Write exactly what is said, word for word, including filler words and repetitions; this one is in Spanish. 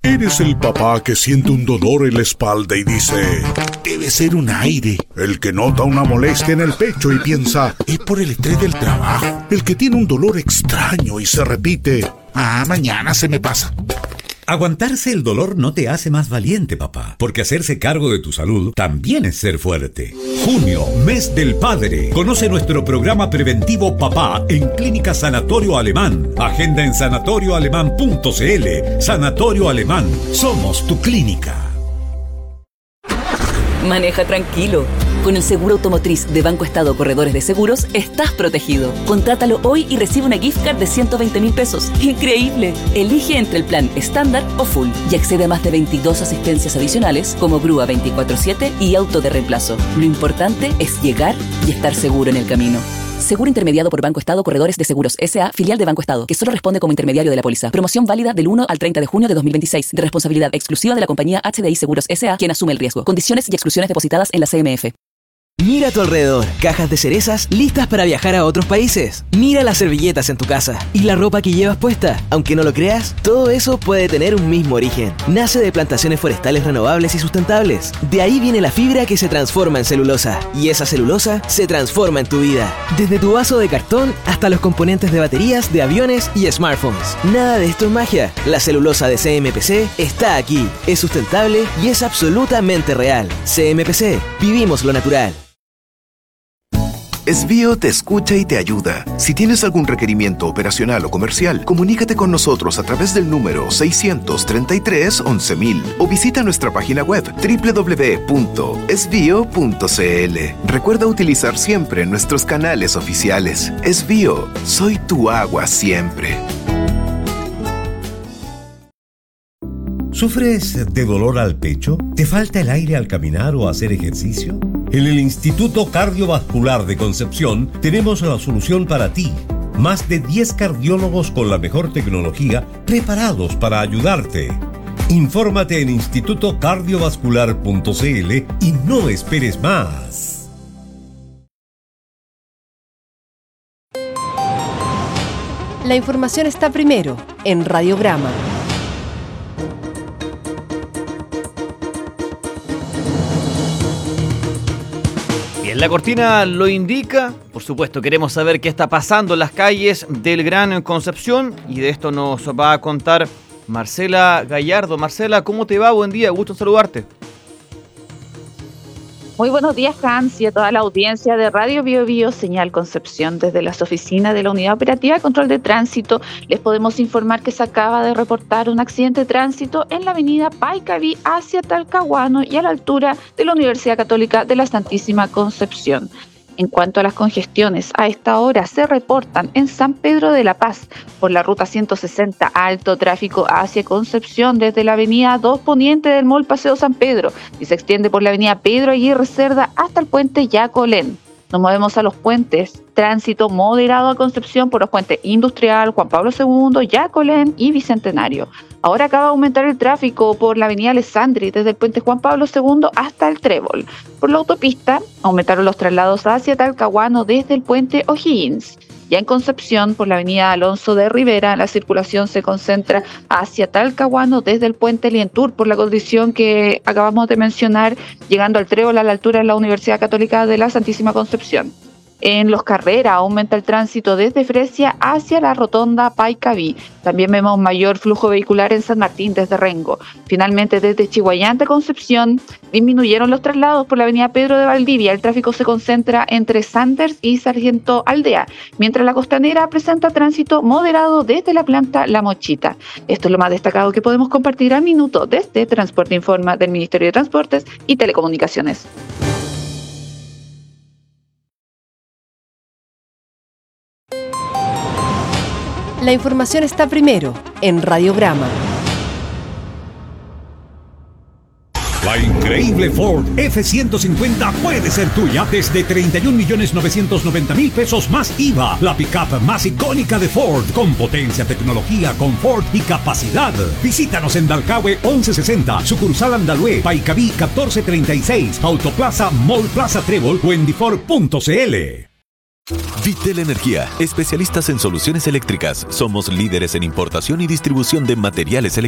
Eres el papá que siente un dolor en la espalda y dice: debe ser un aire. El que nota una molestia en el pecho y piensa: es por el estrés del trabajo. El que tiene un dolor extraño y se repite: ah, mañana se me pasa. Aguantarse el dolor no te hace más valiente, papá, porque hacerse cargo de tu salud también es ser fuerte. Junio, mes del padre. Conoce nuestro programa preventivo Papá en Clínica Sanatorio Alemán. Agenda en sanatorio alemán punto c l. Sanatorio Alemán. Somos tu clínica. Maneja tranquilo. Con el seguro automotriz de Banco Estado Corredores de Seguros estás protegido. Contrátalo hoy y recibe una gift card de ciento veinte mil pesos. ¡Increíble! Elige entre el plan estándar o full y accede a más de veintidós asistencias adicionales como grúa veinticuatro siete y auto de reemplazo. Lo importante es llegar y estar seguro en el camino. Seguro intermediado por Banco Estado Corredores de Seguros S A, filial de Banco Estado, que solo responde como intermediario de la póliza. Promoción válida del uno al treinta de junio de dos mil veintiséis, de responsabilidad exclusiva de la compañía H D I Seguros S A, quien asume el riesgo. Condiciones y exclusiones depositadas en la C M F. Mira a tu alrededor, cajas de cerezas listas para viajar a otros países. Mira las servilletas en tu casa y la ropa que llevas puesta. Aunque no lo creas, todo eso puede tener un mismo origen. Nace de plantaciones forestales renovables y sustentables. De ahí viene la fibra que se transforma en celulosa. Y esa celulosa se transforma en tu vida. Desde tu vaso de cartón hasta los componentes de baterías de aviones y smartphones. Nada de esto es magia. La celulosa de C M P C está aquí. Es sustentable y es absolutamente real. C M P C. Vivimos lo natural. Esbio te escucha y te ayuda. Si tienes algún requerimiento operacional o comercial, comunícate con nosotros a través del número seiscientos treinta y tres once mil o visita nuestra página web doble u doble u doble u punto esbio punto c l. Recuerda utilizar siempre nuestros canales oficiales. Esbio, soy tu agua siempre. ¿Sufres de dolor al pecho? ¿Te falta el aire al caminar o hacer ejercicio? En el Instituto Cardiovascular de Concepción tenemos la solución para ti. Más de diez cardiólogos con la mejor tecnología preparados para ayudarte. Infórmate en instituto cardiovascular punto c l y no esperes más. La información está primero en Radiograma. La cortina lo indica. Por supuesto, queremos saber qué está pasando en las calles del Gran Concepción y de esto nos va a contar Marcela Gallardo. Marcela, ¿cómo te va? Buen día, gusto en saludarte. Muy buenos días, Hans, y a toda la audiencia de Radio Bio Bio Señal Concepción. Desde las oficinas de la Unidad Operativa de Control de Tránsito les podemos informar que se acaba de reportar un accidente de tránsito en la avenida Paicaví hacia Talcahuano y a la altura de la Universidad Católica de la Santísima Concepción. En cuanto a las congestiones, a esta hora se reportan en San Pedro de la Paz por la ruta ciento sesenta, alto tráfico hacia Concepción desde la avenida dos Poniente del Mall Paseo San Pedro y se extiende por la avenida Pedro Aguirre Cerda hasta el puente Yacolén. Nos movemos a los puentes, tránsito moderado a Concepción por los puentes Industrial, Juan Pablo segundo, Yacolén y Bicentenario. Ahora acaba de aumentar el tráfico por la avenida Alessandri desde el puente Juan Pablo segundo hasta el Trébol. Por la autopista aumentaron los traslados hacia Talcahuano desde el puente O'Higgins. Ya en Concepción, por la avenida Alonso de Rivera, la circulación se concentra hacia Talcahuano desde el puente Lientur por la condición que acabamos de mencionar, llegando al Trébol a la altura de la Universidad Católica de la Santísima Concepción. En Los Carreras aumenta el tránsito desde Fresia hacia la rotonda Paicaví. También vemos mayor flujo vehicular en San Martín desde Rengo. Finalmente, desde Chihuayante a Concepción disminuyeron los traslados por la avenida Pedro de Valdivia. El tráfico se concentra entre Sanders y Sargento Aldea, mientras la Costanera presenta tránsito moderado desde la planta La Mochita. Esto es lo más destacado que podemos compartir al minuto desde Transporte Informa del Ministerio de Transportes y Telecomunicaciones. La información está primero en Radiograma. La increíble Ford F ciento cincuenta puede ser tuya desde treinta y un millones novecientos noventa mil pesos más I V A. La pickup más icónica de Ford, con potencia, tecnología, confort y capacidad. Visítanos en Dalcahue once sesenta, sucursal Andalue, Paicaví catorce treinta y seis, Autoplaza Mall Plaza Trébol o en difor punto c l. Vitel Energía, especialistas en soluciones eléctricas. Somos líderes en importación y distribución de materiales eléctricos.